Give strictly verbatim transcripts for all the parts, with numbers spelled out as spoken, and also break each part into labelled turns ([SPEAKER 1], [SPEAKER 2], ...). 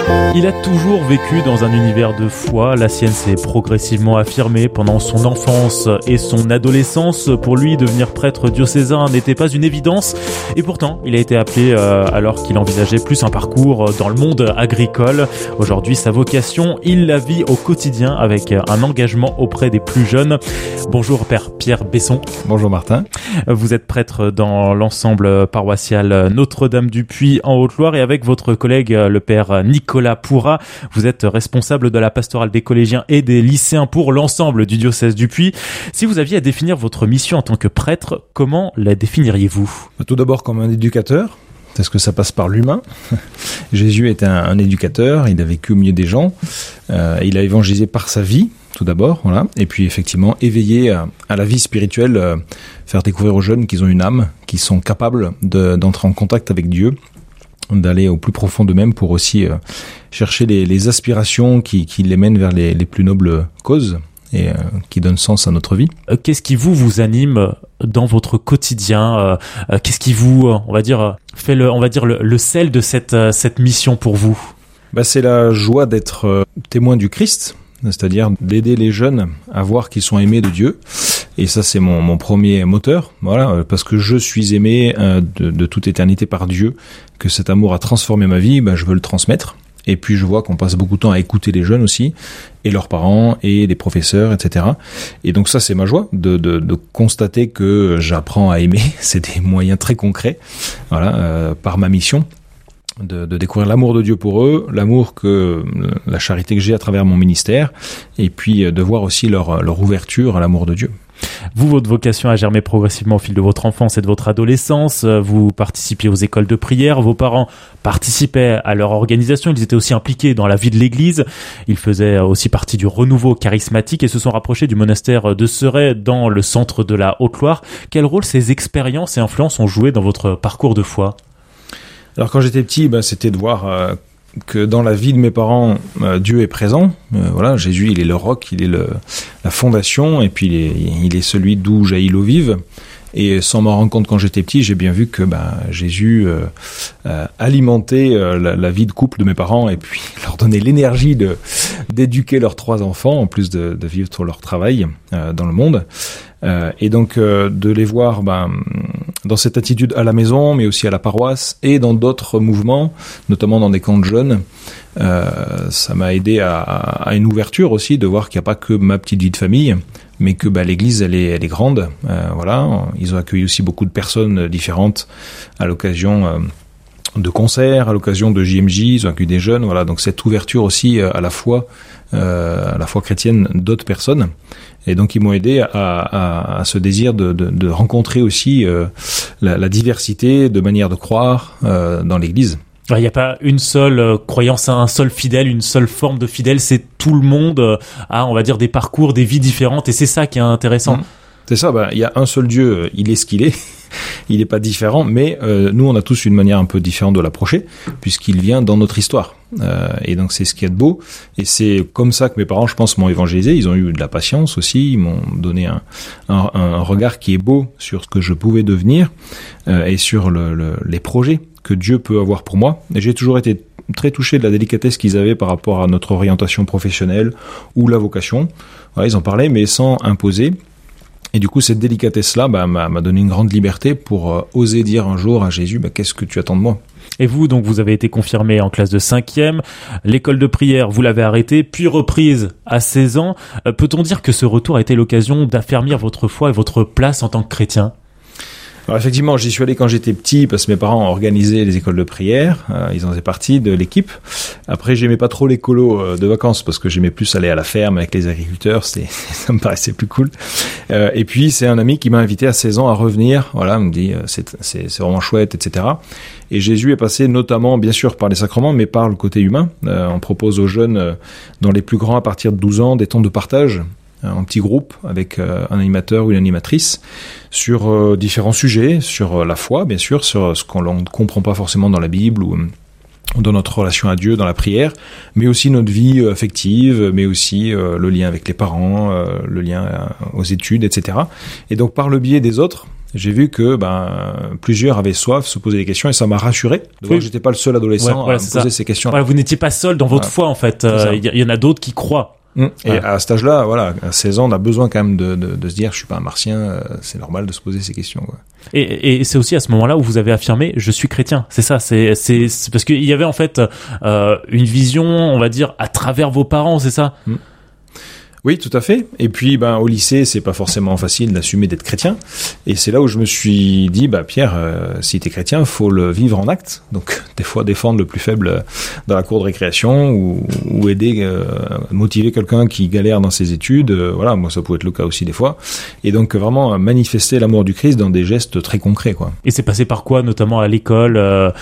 [SPEAKER 1] Il a toujours vécu dans un univers de foi. La sienne s'est progressivement affirmée pendant son enfance et son adolescence. Pour lui, devenir prêtre diocésain n'était pas une évidence. Et pourtant, il a été appelé euh, alors qu'il envisageait plus un parcours dans le monde agricole. Aujourd'hui, sa vocation, il la vit au quotidien avec un engagement auprès des plus jeunes. Bonjour Père Pierre Besson.
[SPEAKER 2] Bonjour Martin.
[SPEAKER 1] Vous êtes prêtre dans l'ensemble paroissial Notre-Dame-du-Puy en Haute-Loire et avec votre collègue le Père Nicolas Pourra, vous êtes responsable de la pastorale des collégiens et des lycéens pour l'ensemble du diocèse du Puy. Si vous aviez à définir votre mission en tant que prêtre, comment la définiriez-vous ?
[SPEAKER 2] Tout d'abord comme un éducateur, parce que ça passe par l'humain. Jésus est un, un éducateur, il a vécu au milieu des gens, euh, il a évangélisé par sa vie, tout d'abord, voilà. Et puis effectivement, éveiller à, à la vie spirituelle, euh, faire découvrir aux jeunes qu'ils ont une âme, qu'ils sont capables de, d'entrer en contact avec Dieu, d'aller au plus profond d'eux-mêmes pour aussi euh, chercher les, les aspirations qui, qui les mènent vers les, les plus nobles causes et euh, qui donnent sens à notre vie.
[SPEAKER 1] Qu'est-ce qui vous vous anime dans votre quotidien ? euh, Qu'est-ce qui vous, on va dire, fait le, on va dire le, le sel de cette cette mission pour vous ?
[SPEAKER 2] Bah, c'est la joie d'être euh, témoin du Christ, c'est-à-dire d'aider les jeunes à voir qu'ils sont aimés de Dieu. Et ça, c'est mon, mon premier moteur, voilà, parce que je suis aimé euh, de, de toute éternité par Dieu, que cet amour a transformé ma vie, ben, je veux le transmettre. Et puis je vois qu'on passe beaucoup de temps à écouter les jeunes aussi, et leurs parents, et les professeurs, et cetera. Et donc ça, c'est ma joie, de, de, de constater que j'apprends à aimer. C'est des moyens très concrets, voilà, euh, par ma mission. De, de découvrir l'amour de Dieu pour eux, l'amour que la charité que j'ai à travers mon ministère, et puis de voir aussi leur, leur ouverture à l'amour de Dieu.
[SPEAKER 1] Vous, votre vocation a germé progressivement au fil de votre enfance et de votre adolescence. Vous participiez aux écoles de prière. Vos parents participaient à leur organisation. Ils étaient aussi impliqués dans la vie de l'Église. Ils faisaient aussi partie du renouveau charismatique et se sont rapprochés du monastère de Serey dans le centre de la Haute-Loire. Quel rôle ces expériences et influences ont joué dans votre parcours de foi ?
[SPEAKER 2] Alors quand j'étais petit, ben, c'était de voir euh, que dans la vie de mes parents, euh, Dieu est présent. Euh, voilà, Jésus, il est le roc, il est le, la fondation, et puis il est, il est celui d'où jaillit l'eau vive. Et sans m'en rendre compte quand j'étais petit, j'ai bien vu que ben, Jésus euh, euh, alimentait euh, la, la vie de couple de mes parents et puis leur donnait l'énergie de, d'éduquer leurs trois enfants, en plus de, de vivre tout leur travail euh, dans le monde. Euh, et donc euh, de les voir ben, dans cette attitude à la maison, mais aussi à la paroisse et dans d'autres mouvements, notamment dans des camps de jeunes, euh, ça m'a aidé à, à une ouverture aussi, de voir qu'il n'y a pas que ma petite vie de famille, mais que bah, l'église elle est, elle est grande. Euh, voilà, ils ont accueilli aussi beaucoup de personnes différentes à l'occasion euh, de concerts, à l'occasion de J M J, ils ont accueilli des jeunes. Voilà, donc cette ouverture aussi euh, à la foi, euh, à la foi chrétienne d'autres personnes. Et donc ils m'ont aidé à, à, à ce désir de, de, de rencontrer aussi euh, la, la diversité de manière de croire euh, dans l'église.
[SPEAKER 1] Il n'y a pas une seule euh, croyance, un seul fidèle, une seule forme de fidèle, c'est tout le monde euh, a, on va dire, des parcours, des vies différentes, et c'est ça qui est intéressant. Mmh.
[SPEAKER 2] C'est ça, bah, il y a un seul Dieu, il est ce qu'il est, il n'est pas différent, mais euh, nous on a tous une manière un peu différente de l'approcher, puisqu'il vient dans notre histoire. Euh, et donc c'est ce qu'il y a de beau, et c'est comme ça que mes parents, je pense, m'ont évangélisé. Ils ont eu de la patience aussi, ils m'ont donné un, un, un regard qui est beau sur ce que je pouvais devenir, euh, et sur le, le, les projets que Dieu peut avoir pour moi. Et j'ai toujours été très touché de la délicatesse qu'ils avaient par rapport à notre orientation professionnelle ou la vocation. Voilà, ils en parlaient, mais sans imposer. Et du coup, cette délicatesse-là bah, m'a, m'a donné une grande liberté pour euh, oser dire un jour à Jésus, bah, qu'est-ce que tu attends de moi ?
[SPEAKER 1] Et vous, donc, vous avez été confirmé en classe de cinquième. L'école de prière, vous l'avez arrêtée, puis reprise à seize ans. Euh, peut-on dire que ce retour a été l'occasion d'affermir votre foi et votre place en tant que chrétien ?
[SPEAKER 2] Alors effectivement, j'y suis allé quand j'étais petit parce que mes parents ont organisé les écoles de prière, euh, ils en faisaient partie de l'équipe. Après, j'aimais pas trop les colos euh, de vacances parce que j'aimais plus aller à la ferme avec les agriculteurs, c'était, ça me paraissait plus cool. Euh, et puis c'est un ami qui m'a invité à seize ans à revenir, voilà, il me dit euh, c'est, c'est, c'est vraiment chouette, et cetera. Et Jésus est passé notamment, bien sûr, par les sacrements, mais par le côté humain. Euh, on propose aux jeunes, euh, dans les plus grands à partir de douze ans, des temps de partage en petit groupe avec euh, un animateur ou une animatrice sur euh, différents sujets, sur euh, la foi bien sûr, sur ce qu'on ne comprend pas forcément dans la Bible ou, ou dans notre relation à Dieu, dans la prière, mais aussi notre vie euh, affective, mais aussi euh, le lien avec les parents, euh, le lien euh, aux études, et cetera. Et donc par le biais des autres, j'ai vu que ben plusieurs avaient soif, se posaient des questions, et ça m'a rassuré de oui. voir que j'étais pas le seul adolescent ouais, voilà, à me poser ça. ces questions.
[SPEAKER 1] Voilà, vous n'étiez pas seul dans votre voilà. foi en fait. Il euh, y, y en a d'autres qui croient.
[SPEAKER 2] Mmh. Et ouais. à cet âge-là, voilà, à seize ans, on a besoin quand même de, de, de se dire, je suis pas un martien, euh, c'est normal de se poser ces questions. Quoi.
[SPEAKER 1] Et, et c'est aussi à ce moment-là où vous avez affirmé, je suis chrétien. C'est ça, c'est, c'est, c'est parce qu'il y avait en fait euh, une vision, on va dire, à travers vos parents, c'est ça. Mmh.
[SPEAKER 2] Oui, tout à fait. Et puis, ben, au lycée, c'est pas forcément facile d'assumer d'être chrétien. Et c'est là où je me suis dit, bah, Pierre, euh, si t'es chrétien, faut le vivre en acte. Donc, des fois, défendre le plus faible dans la cour de récréation ou, ou aider, euh, motiver quelqu'un qui galère dans ses études. Euh, voilà, moi, ça pouvait être le cas aussi des fois. Et donc, vraiment, manifester l'amour du Christ dans des gestes très concrets, quoi.
[SPEAKER 1] Et c'est passé par quoi, notamment à l'école, euh,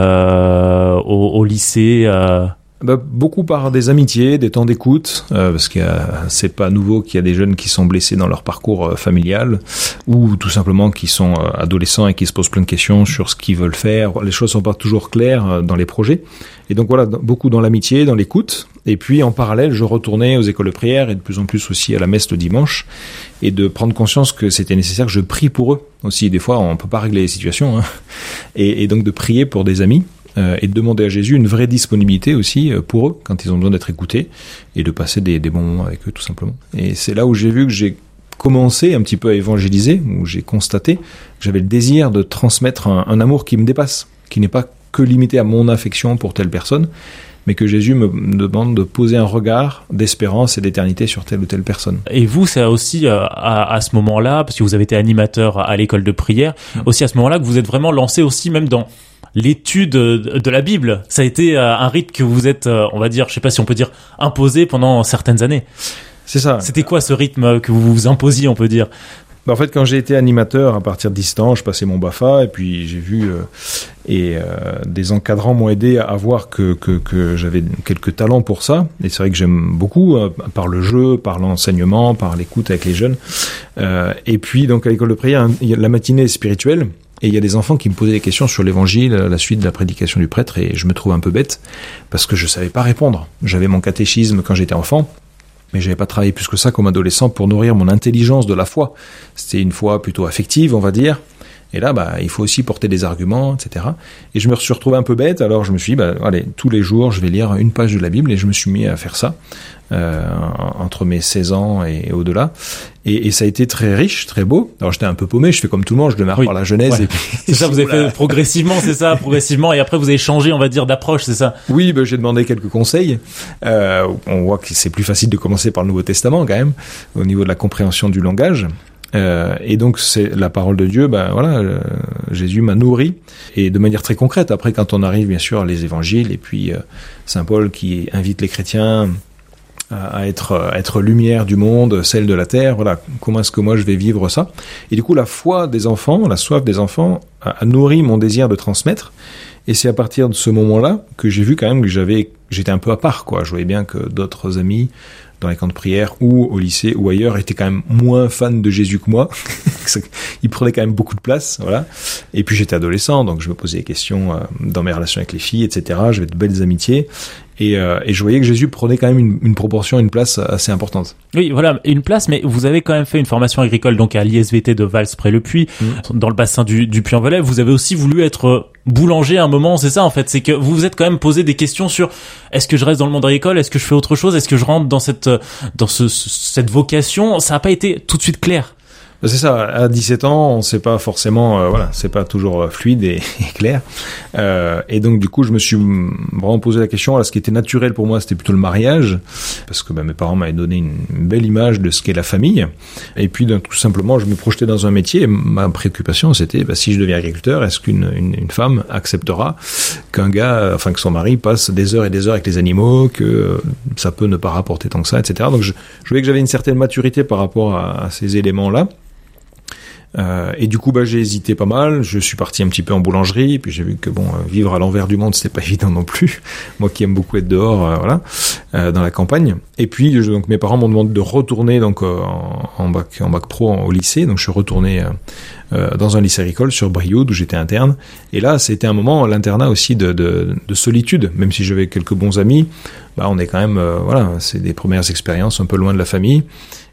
[SPEAKER 1] euh, au, au lycée, euh...
[SPEAKER 2] Bah, beaucoup par des amitiés, des temps d'écoute, euh, parce que euh, c'est pas nouveau qu'il y a des jeunes qui sont blessés dans leur parcours euh, familial, ou tout simplement qui sont euh, adolescents et qui se posent plein de questions sur ce qu'ils veulent faire. Les choses sont pas toujours claires euh, dans les projets. Et donc voilà, beaucoup dans l'amitié, dans l'écoute. Et puis en parallèle, je retournais aux écoles de prière et de plus en plus aussi à la messe le dimanche, et de prendre conscience que c'était nécessaire que je prie pour eux aussi. Des fois, on peut pas régler les situations, hein. et, et donc de prier pour des amis. Euh, et de demander à Jésus une vraie disponibilité aussi euh, pour eux quand ils ont besoin d'être écoutés et de passer des, des bons moments avec eux tout simplement. Et c'est là où j'ai vu que j'ai commencé un petit peu à évangéliser, où j'ai constaté que j'avais le désir de transmettre un, un amour qui me dépasse, qui n'est pas que limité à mon affection pour telle personne, mais que Jésus me demande de poser un regard d'espérance et d'éternité sur telle ou telle personne.
[SPEAKER 1] Et vous, c'est aussi euh, à, à ce moment-là, parce que vous avez été animateur à l'école de prière, mmh. aussi à ce moment-là que vous êtes vraiment lancé aussi même dans l'étude de la Bible. Ça a été un rythme que vous êtes, on va dire, je sais pas si on peut dire, imposé pendant certaines années.
[SPEAKER 2] C'est ça.
[SPEAKER 1] C'était quoi ce rythme que vous vous imposiez, on peut dire ?
[SPEAKER 2] En fait, quand j'ai été animateur, à partir de dix ans, je passais mon B A F A, et puis j'ai vu, euh, et euh, des encadrants m'ont aidé à voir que, que, que j'avais quelques talents pour ça. Et c'est vrai que j'aime beaucoup, euh, par le jeu, par l'enseignement, par l'écoute avec les jeunes. Euh, et puis, donc, à l'école de prière, la matinée est spirituelle. Et il y a des enfants qui me posaient des questions sur l'évangile, la suite de la prédication du prêtre, et je me trouve un peu bête, parce que je savais pas répondre. J'avais mon catéchisme quand j'étais enfant, mais j'avais pas travaillé plus que ça comme adolescent pour nourrir mon intelligence de la foi. C'était une foi plutôt affective, on va dire. Et là, bah, il faut aussi porter des arguments, et cetera. Et je me suis retrouvé un peu bête, alors je me suis dit, bah, allez, tous les jours, je vais lire une page de la Bible, et je me suis mis à faire ça, euh, entre mes seize ans et au-delà. Et, et ça a été très riche, très beau. Alors j'étais un peu paumé, je fais comme tout le monde, je démarre oui. par la Genèse.
[SPEAKER 1] Ouais.
[SPEAKER 2] Et puis,
[SPEAKER 1] c'est ça, vous avez fait progressivement, c'est ça, progressivement, et après vous avez changé, on va dire, d'approche, c'est ça?
[SPEAKER 2] Oui, ben, j'ai demandé quelques conseils. Euh, on voit que c'est plus facile de commencer par le Nouveau Testament quand même, au niveau de la compréhension du langage. Euh, et donc c'est la parole de Dieu, ben voilà, euh, Jésus m'a nourri, et de manière très concrète. Après, quand on arrive bien sûr les évangiles, et puis euh, Saint Paul qui invite les chrétiens à, à être à être lumière du monde, celle de la terre. Voilà, comment est-ce que moi je vais vivre ça? Et du coup, la foi des enfants, la soif des enfants, a, a nourri mon désir de transmettre. Et c'est à partir de ce moment-là que j'ai vu quand même que j'avais, j'étais un peu à part, quoi. Je voyais bien que d'autres amis dans les camps de prière ou au lycée ou ailleurs étaient quand même moins fans de Jésus que moi. Ils prenaient quand même beaucoup de place, voilà. Et puis j'étais adolescent, donc je me posais des questions euh, dans mes relations avec les filles, et cetera. J'avais de belles amitiés. Et, euh, et je voyais que Jésus prenait quand même une, une proportion, une place assez importante.
[SPEAKER 1] Oui, voilà, une place, mais vous avez quand même fait une formation agricole donc à l'I S V T de Vals-près-le-Puy, mmh. dans le bassin du, du Puy-en-Velay. Vous avez aussi voulu être boulanger à un moment, c'est ça en fait, c'est que vous vous êtes quand même posé des questions sur est-ce que je reste dans le monde agricole, est-ce que je fais autre chose, est-ce que je rentre dans cette dans ce, cette vocation. Ça n'a pas été tout de suite clair.
[SPEAKER 2] C'est ça, à dix-sept ans, on sait pas forcément, euh, voilà, c'est pas toujours fluide et, et clair. Euh, et donc, du coup, je me suis vraiment posé la question. Alors, ce qui était naturel pour moi, c'était plutôt le mariage, parce que bah, mes parents m'avaient donné une, une belle image de ce qu'est la famille. Et puis, donc, tout simplement, je me projetais dans un métier. Et ma préoccupation, c'était, bah, si je deviens agriculteur, est-ce qu'une une, une femme acceptera qu'un gars, enfin, que son mari passe des heures et des heures avec les animaux, que euh, ça peut ne pas rapporter tant que ça, et cetera. Donc, je, je voyais que j'avais une certaine maturité par rapport à, à ces éléments-là. Euh, et du coup, bah, j'ai hésité pas mal. Je suis parti un petit peu en boulangerie, puis j'ai vu que bon, euh, vivre à l'envers du monde, c'était pas évident non plus. Moi, qui aime beaucoup être dehors, euh, voilà, euh, dans la campagne. Et puis, je, donc, mes parents m'ont demandé de retourner donc euh, en, en bac, en bac pro en, au lycée. Donc, je suis retourné euh, euh, dans un lycée agricole sur Brioude où j'étais interne. Et là, c'était un moment, l'internat aussi de, de, de solitude. Même si j'avais quelques bons amis, bah, on est quand même, euh, voilà, c'est des premières expériences un peu loin de la famille.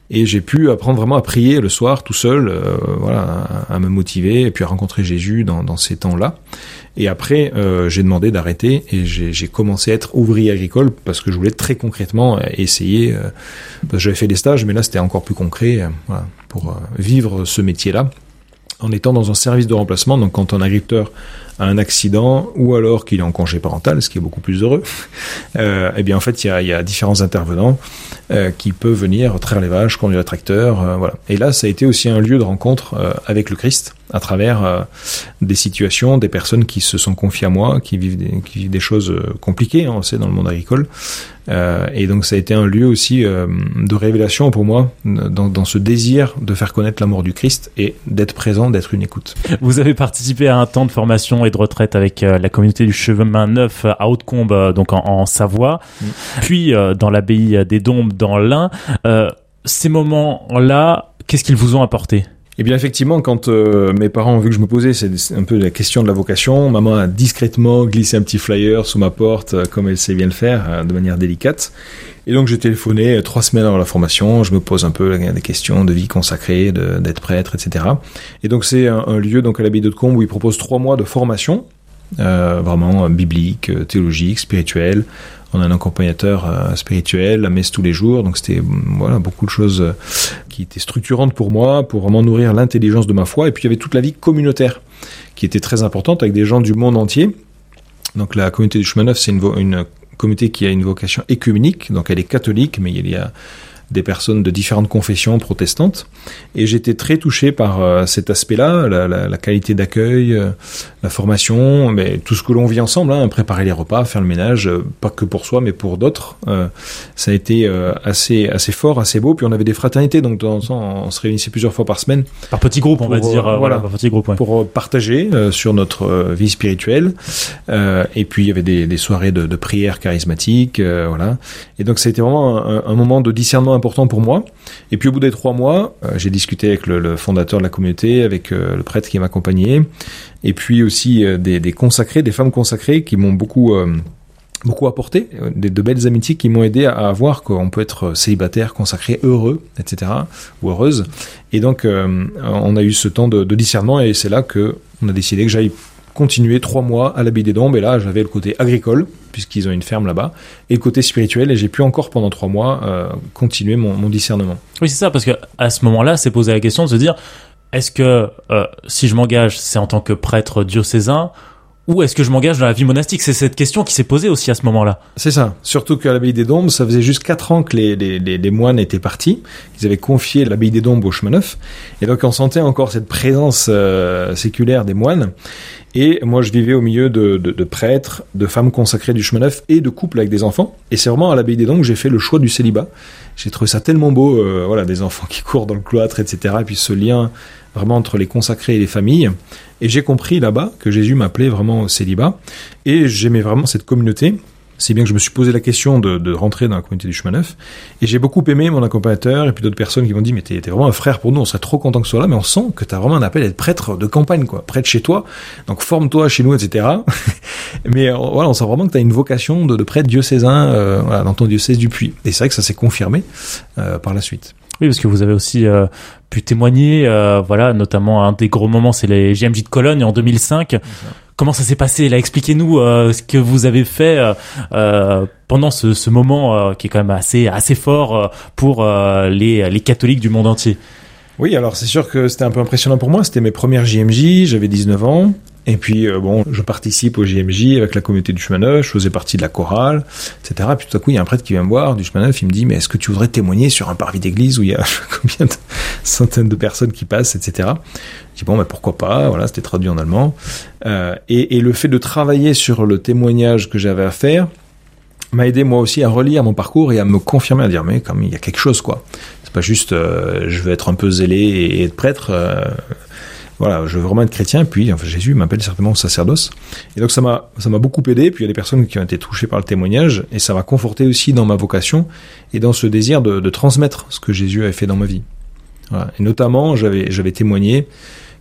[SPEAKER 2] Et j'ai pu apprendre vraiment à prier le soir tout seul, euh, voilà, à, à me motiver et puis à rencontrer Jésus dans, dans ces temps-là. Et après, euh, j'ai demandé d'arrêter et j'ai, j'ai commencé à être ouvrier agricole parce que je voulais très concrètement essayer. Euh, parce que j'avais fait des stages, mais là c'était encore plus concret, euh, voilà, pour euh, vivre ce métier-là, en étant dans un service de remplacement. Donc quand un agriculteur a un accident ou alors qu'il est en congé parental, ce qui est beaucoup plus heureux, euh, eh bien en fait il y a, il y a différents intervenants euh, qui peuvent venir traire les vaches, conduire le tracteur, euh, voilà. Et là ça a été aussi un lieu de rencontre euh, avec le Christ à travers euh, des situations, des personnes qui se sont confiées à moi, qui vivent des, qui vivent des choses compliquées, hein, on sait, dans le monde agricole. Euh, et donc ça a été un lieu aussi euh, de révélation pour moi dans, dans ce désir de faire connaître l'amour du Christ et d'être présent, d'être une écoute.
[SPEAKER 1] Vous avez participé à un temps de formation et de retraite avec euh, la communauté du Chemin Neuf à Hautecombe, euh, donc en, en Savoie, mmh. puis euh, dans l'abbaye des Dombes dans l'Ain. Euh, ces moments-là, qu'est-ce qu'ils vous ont apporté ?
[SPEAKER 2] Eh bien, effectivement, quand euh, mes parents ont vu que je me posais, c'est, c'est un peu la question de la vocation, maman a discrètement glissé un petit flyer sous ma porte, euh, comme elle sait bien le faire, euh, de manière délicate. Et donc, j'ai téléphoné euh, trois semaines avant la formation, je me pose un peu euh, des questions de vie consacrée, de, d'être prêtre, et cetera. Et donc, c'est un, un lieu, donc à l'abbaye d'Hautecombe, où ils proposent trois mois de formation, euh, vraiment euh, biblique, euh, théologique, spirituelle. On a un accompagnateur euh, spirituel, la messe tous les jours, donc c'était voilà beaucoup de choses euh, qui étaient structurantes pour moi, pour vraiment nourrir l'intelligence de ma foi. Et puis il y avait toute la vie communautaire qui était très importante avec des gens du monde entier. Donc la communauté du Chemin Neuf, c'est une, vo- une communauté qui a une vocation écuménique, donc elle est catholique, mais il y a des personnes de différentes confessions protestantes. Et j'étais très touché par euh, cet aspect-là, la, la, la qualité d'accueil, euh, la formation, mais tout ce que l'on vit ensemble, hein, préparer les repas, faire le ménage, euh, pas que pour soi, mais pour d'autres. Euh, ça a été euh, assez assez fort, assez beau. Puis on avait des fraternités, donc de temps en temps, on se réunissait plusieurs fois par semaine.
[SPEAKER 1] Par petits groupes, on va dire.
[SPEAKER 2] Euh, voilà,
[SPEAKER 1] par petits groupes, ouais.
[SPEAKER 2] Pour partager euh, sur notre euh, vie spirituelle. Euh, et puis il y avait des, des soirées de, de prières charismatiques, euh, voilà. Et donc ça a été vraiment un, un moment de discernement important pour moi. Et puis au bout des trois mois, euh, j'ai discuté avec le, le fondateur de la communauté, avec euh, le prêtre qui m'accompagnait, et puis aussi euh, des, des consacrés, des femmes consacrées qui m'ont beaucoup euh, beaucoup apporté, des, de belles amitiés qui m'ont aidé à, à voir qu'on peut être célibataire, consacré, heureux, et cetera, ou heureuse. Et donc euh, on a eu ce temps de, de discernement, et c'est là que on a décidé que j'aille continuer trois mois à l'abbaye des Dombes, et là j'avais le côté agricole puisqu'ils ont une ferme là-bas, et le côté spirituel, et j'ai pu encore pendant trois mois euh, continuer mon, mon discernement.
[SPEAKER 1] Oui, c'est ça, parce que à ce moment-là, c'est posé la question de se dire, est-ce que euh, si je m'engage, c'est en tant que prêtre diocésain, ou est-ce que je m'engage dans la vie monastique ? C'est cette question qui s'est posée aussi à ce moment-là.
[SPEAKER 2] C'est ça. Surtout qu'à l'abbaye des Dombes, ça faisait juste quatre ans que les, les, les, les moines étaient partis. Ils avaient confié l'abbaye des Dombes au Chemin Neuf. Et donc, on sentait encore cette présence euh, séculaire des moines. Et moi, je vivais au milieu de, de, de prêtres, de femmes consacrées du Chemin Neuf et de couples avec des enfants. Et c'est vraiment à l'abbaye des Dombes que j'ai fait le choix du célibat. J'ai trouvé ça tellement beau, euh, voilà, des enfants qui courent dans le cloître, et cetera. Et puis ce lien vraiment entre les consacrés et les familles. Et j'ai compris là-bas que Jésus m'appelait vraiment au célibat. Et j'aimais vraiment cette communauté. C'est bien que je me suis posé la question de, de rentrer dans la communauté du Chemin Neuf. Et j'ai beaucoup aimé mon accompagnateur et puis d'autres personnes qui m'ont dit « Mais t'es, t'es vraiment un frère pour nous, on serait trop content que tu sois là, mais on sent que t'as vraiment un appel à être prêtre de campagne, quoi, prêtre chez toi. Donc forme-toi chez nous, et cetera » Mais euh, voilà, on sent vraiment que t'as une vocation de, de prêtre diocésain euh, voilà, dans ton diocèse du Puy. Et c'est vrai que ça s'est confirmé euh, par la suite.
[SPEAKER 1] Oui, parce que vous avez aussi euh, pu témoigner, euh, voilà, notamment un des gros moments, c'est les J M J de Cologne en deux mille cinq. Comment ça s'est passé là ? Expliquez-nous euh, ce que vous avez fait euh, euh, pendant ce, ce moment euh, qui est quand même assez assez fort euh, pour euh, les les catholiques du monde entier.
[SPEAKER 2] Oui, alors c'est sûr que c'était un peu impressionnant pour moi. C'était mes premières J M J, j'avais dix-neuf ans. Et puis, euh, bon, je participe au J M J avec la communauté du Chemin Neuf, je faisais partie de la chorale, et cetera. Puis tout à coup, il y a un prêtre qui vient me voir du Chemin Neuf, il me dit « Mais est-ce que tu voudrais témoigner sur un parvis d'église où il y a combien de centaines de personnes qui passent, et cetera » Je dis « Bon, ben pourquoi pas ?» Voilà, c'était traduit en allemand. Euh, et, et le fait de travailler sur le témoignage que j'avais à faire m'a aidé moi aussi à relire mon parcours et à me confirmer, à dire « Mais comme il y a quelque chose, quoi. C'est pas juste euh, je veux être un peu zélé et, et être prêtre. Euh, » Voilà, je veux vraiment être chrétien, puis enfin, Jésus m'appelle certainement au sacerdoce. Et donc ça m'a, ça m'a beaucoup aidé, puis il y a des personnes qui ont été touchées par le témoignage, et ça m'a conforté aussi dans ma vocation, et dans ce désir de, de transmettre ce que Jésus avait fait dans ma vie. Voilà. Et notamment, j'avais, j'avais témoigné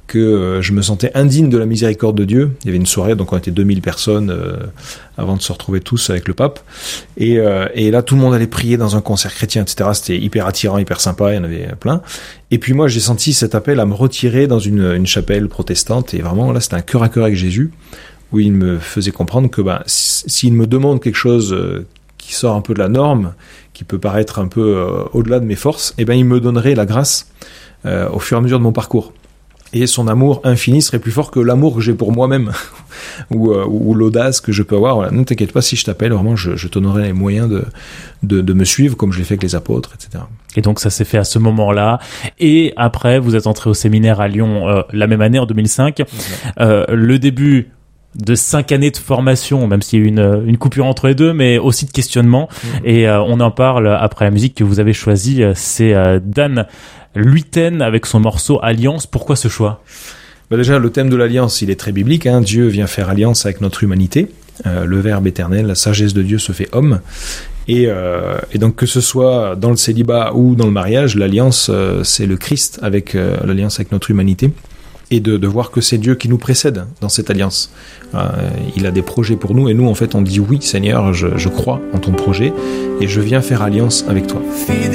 [SPEAKER 2] que euh, je me sentais indigne de la miséricorde de Dieu. Il y avait une soirée, donc on était deux mille personnes euh, avant de se retrouver tous avec le pape. Et, euh, et là, tout le monde allait prier dans un concert chrétien, et cetera. C'était hyper attirant, hyper sympa, il y en avait plein. Et puis moi, j'ai senti cet appel à me retirer dans une, une chapelle protestante. Et vraiment, là, c'était un cœur à cœur avec Jésus, où il me faisait comprendre que bah, s'il me demande quelque chose euh, qui sort un peu de la norme, qui peut paraître un peu euh, au-delà de mes forces, eh ben, il me donnerait la grâce euh, au fur et à mesure de mon parcours. Et son amour infini serait plus fort que l'amour que j'ai pour moi-même ou, euh, ou l'audace que je peux avoir. Voilà. Ne t'inquiète pas, si je t'appelle, vraiment, je, je te donnerai les moyens de, de, de me suivre comme je l'ai fait avec les apôtres, et cetera.
[SPEAKER 1] Et donc ça s'est fait à ce moment-là. Et après, vous êtes entré au séminaire à Lyon euh, la même année, en deux mille cinq. Euh, le début de cinq années de formation, même s'il y a eu une, une coupure entre les deux, mais aussi de questionnement. Mmh. Et euh, on en parle après la musique que vous avez choisie. C'est euh, Dan Luyten avec son morceau Alliance. Pourquoi ce choix ?
[SPEAKER 2] Bah déjà, le thème de l'alliance, il est très biblique. Hein. Dieu vient faire alliance avec notre humanité. Euh, le Verbe éternel, la sagesse de Dieu se fait homme. Et, euh, et donc que ce soit dans le célibat ou dans le mariage, l'alliance, euh, c'est le Christ avec euh, l'alliance avec notre humanité. Et de, de voir que c'est Dieu qui nous précède dans cette alliance. Euh, il a des projets pour nous, et nous, en fait, on dit oui, Seigneur, je, je crois en ton projet, et je viens faire alliance avec toi.
[SPEAKER 3] Fidèle